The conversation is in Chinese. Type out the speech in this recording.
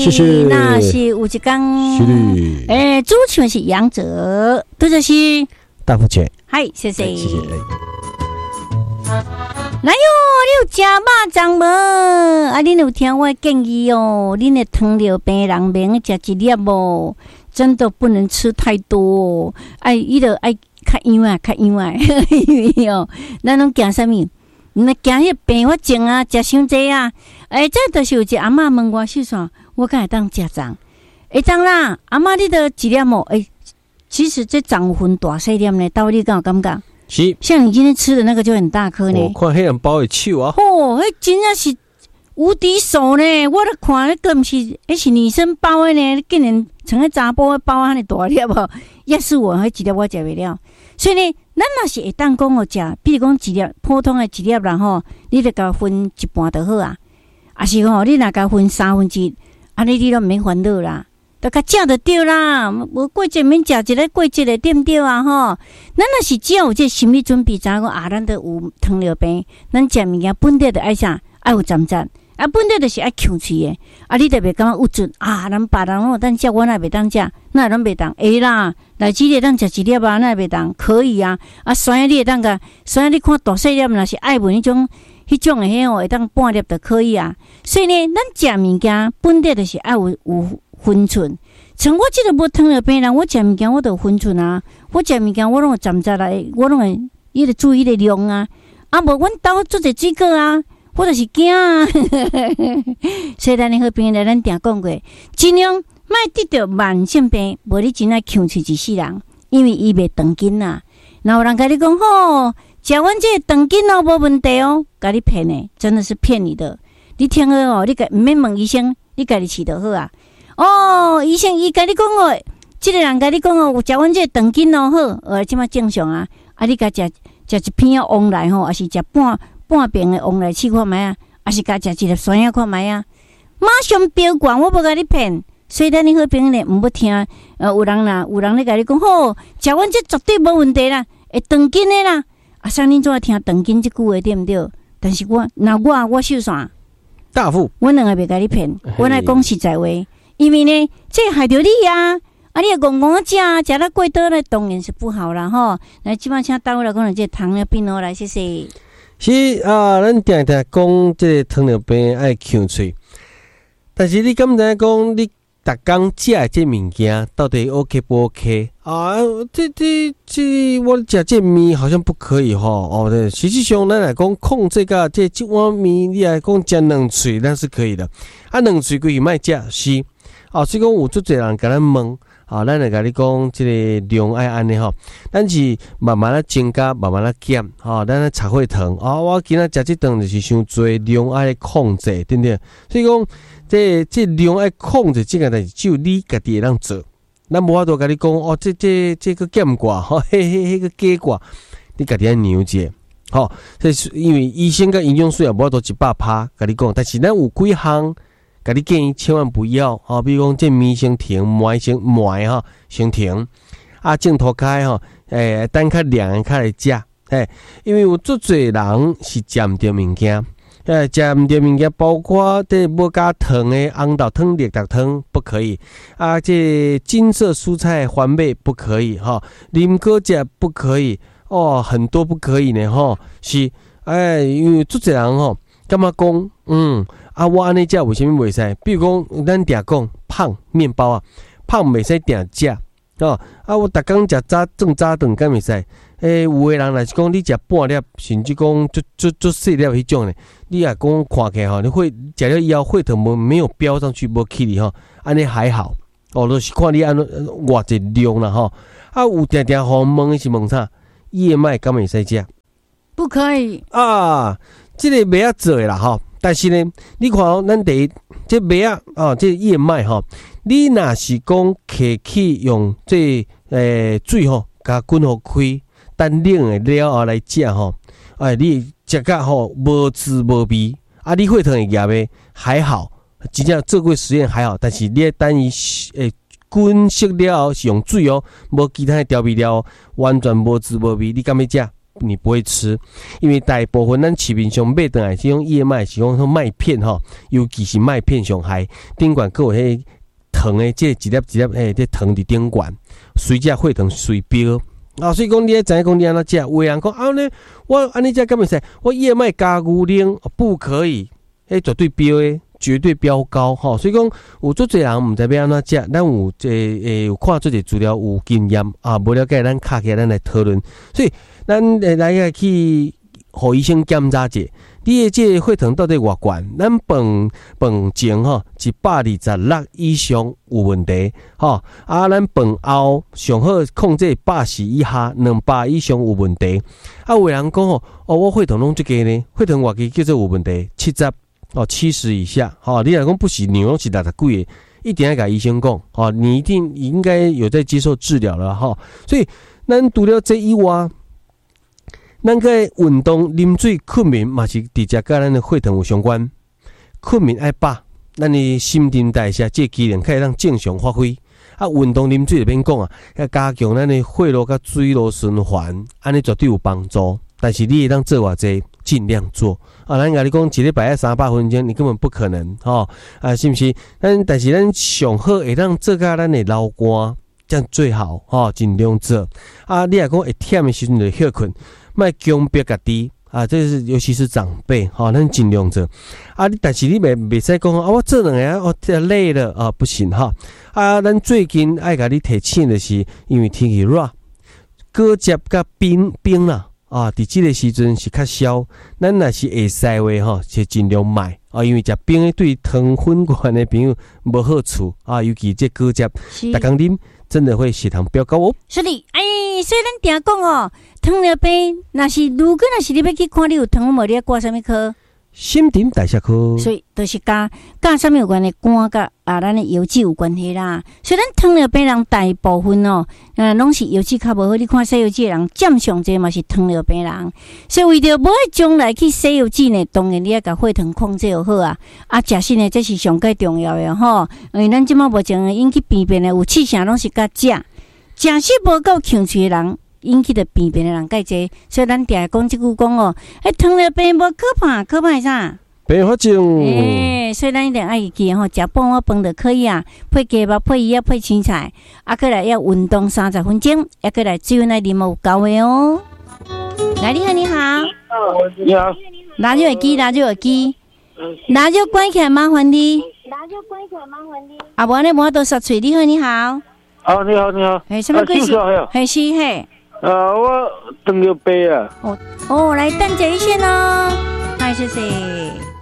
谢谢。 那是有一天， 是的。 主持是杨哲，对着是大福姐， 嗨，谢谢， 谢谢。 来哟，你有吃肉粽无？啊，恁有听我建议哦，恁的糖尿病人免食一粒哦，真的不能吃太多。伊就爱较样啊，因为哦，咱拢惊啥物？那惊迄病发症啊，食伤济啊。这就是有一阿嬷问我是啥，我敢会当食粽？会当啦，阿嬷你都一粒哦。其实这粽有分大细粒呢，到底敢有感觉？ 是， 像你今天吃的那个就很大颗呢。 我看黑人包的手啊， 迄真正是无敌手呢！我咧看那个不是，是女生包的呢，竟然像个查甫的包啊，尼大粒哦！要是我，迄一粒我食袂了。所以呢，咱若是会当讲哦食，比如讲一粒普通的一粒啦吼，你就甲分一半就好啊。啊是吼，你若甲分1/3，安尼你都免烦恼啦。都较食就对啦，无过节免食一个过节的对不对啊？吼，咱若是只要有这心理准备，知影讲咱都有糖尿病，咱食物件本地就爱啥，爱有站站，本地就是爱强气的，你特别感觉有准咱别人有当食，我哪袂当食，那咱袂当啦，来几粒当食一粒啊，那袂当可以啊，酸你会当个，酸你看大细粒，若是爱闻迄种的会当半粒就可以啊。所以呢，咱食物件本地就是爱有分寸，像我这个无糖尿病人，我食物件我都有分寸啊。我食物件我拢会站在来，我拢会伊个注意的量啊。无阮兜做者水果啊，我就是惊啊。所以咱的好朋友，咱定讲过，尽量莫得到慢性病，无你真爱强持一世人，因为伊袂长筋啊。然后有人甲你讲吼，食阮这长筋哦，无问题哦，甲你骗的，真的是骗你的。你听好哦，你毋免问医生，你家己饲就好啊。医生伊甲你讲哦，这个人甲你讲哦，有食阮这长筋哦好，即马正常啊。你甲食一片啊旺来吼，还是食半片的旺来试看觅啊，还是甲食一粒酸啊看觅啊，马上飙高，我无甲你骗。所以咱你好朋友呢，毋要听。有人咧甲你讲吼，食阮这绝对无问题啦，会长筋的啦。像恁怎啊听长筋这句话对毋对？但是我受伤大富， 我两个袂甲你骗，我来讲实在话。因为呢，这害着你啊！你也戆戆食到过多了，当然是不好啦吼。来，即摆请大伙来讲这糖尿病来，谢谢。 是咱定定讲这糖尿病爱强喙，但是你敢知讲你逐工食的这物件到底 OK 不 OK 啊？这我食这面好像不可以吼。对，实际上咱来讲控制个这碗面，你来讲食两喙那是可以的。两喙规莫食是。所以讲有足侪人甲咱问，咱来甲你讲，即个量爱安尼吼，咱是慢慢来增加，慢慢来减，咱来查血糖，我今仔食即顿就是伤侪量爱控制，对不对？所以讲，这量爱控制，这个代志只有你家己会当做，咱无法度甲你讲，这个减挂，迄个加挂，你家己爱量者，这是因为医生甲营养师也无法度100%甲你讲，但是咱有几项。甲你建议千万不要比如讲这面先停，糜先停，镜头开等较凉的较来食，因为有足侪人是食毋着物件，食毋着物件，包括这无加糖的红豆汤、绿豆汤不可以，这金色蔬菜番麦不可以啉果汁不可以很多不可以呢是因为足侪人感觉讲我安尼食为什么袂使？比如讲，咱定讲胖面包胖袂使定食我逐工食早顿敢袂使？有的人若是讲你食半粒，甚至讲足细粒迄种呢，你也讲看起来你会食了以后血糖没有飙上去，无起哩安尼还好就是看你安偌济量啦有定定互问的是问啥？燕麦敢袂使食？ 不可以这个袂晓做的啦但是呢，你看咱第一这麦这燕麦你若是讲摕去用这水甲滚互开，等冷的了后来食你食甲无滋无味你血糖会压的还好，真正做过实验还好，但是你等伊滚熟了后是用水无其他的调味料完全无滋无味，你敢要食？ 你不会吃，因为大部分咱市面上买回来这种燕麦是讲麦片吼，尤其是麦片上害，顶管还有迄糖的，这一粒一粒这糖伫顶管，随只血糖随飙。所以讲你要知影讲你安怎食，有的人讲呢，我安尼食敢会使？我燕麦加牛奶不可以，绝对飙的。绝对飙高哈，所以讲有足侪人唔知要安怎食，咱有有看做者资料有经验无了解，咱卡起来咱来讨论。所以咱来去互医生检查者，你的这血糖到底偌悬？咱饭前126以上有问题咱饭后上好控制80以下，200以上有问题。有人讲我血糖拢这个呢，血糖偌高叫做有问题，70以下你若讲不是牛拢是60几个，一定要甲医生讲你一定应该有在接受治疗了所以咱除了这以外，咱个运动、啉水、困眠嘛是直接甲咱的血糖有相关。困眠爱饱，咱的新陈代谢这机能可以让正常发挥。运动啉水就免讲要加强咱的血路甲水路循环，安尼绝对有帮助。但是你会当做偌济，尽量做咱甲你讲一礼拜要300分钟，你根本不可能是不是？但是咱上好会当做甲咱的流汗，这样最好尽量做你若讲会忝的时阵就休困，莫强迫家己这是尤其是长辈咱尽量做但是你袂使讲我做两个我累了不行咱最近爱甲你提醒的是，因为天气热，果汁甲冰啦伫即个时阵是较少，咱若是会使话就尽量买因为食冰的对糖分高的朋友无好处尤其这果汁逐工啉真的会血糖飙高是的，所以咱定讲糖尿病如果你要去看你有糖无，你要挂什么科？ 新陈代谢科。 所以就是甲什么有关的肝甲咱的油脂有关系啦。所以咱糖尿病人大部分拢是油脂较无好。你看西油脂的人占上侪嘛是糖尿病人。所以为着无将来去西油脂呢，当然你要甲血糖控制好食食呢这是上介重要的因为咱即马目前引起病变的有70%拢是甲食食无够强脆的人。引起的病变的人介济，所以咱定讲即句讲糖尿病无可怕，可怕啥？ 并发症。 所以咱一定爱记食半碗饭就可以配鸡肉、配鱼配青菜，过来要运动30分钟，过来水来啉有够的来，你好，你好。 你好。 拿住耳机，拿住关起来，麻烦你。无安尼无多刷嘴。你好，你好。 你好。 什么贵姓？是。 我糖尿病来等一下先谢谢。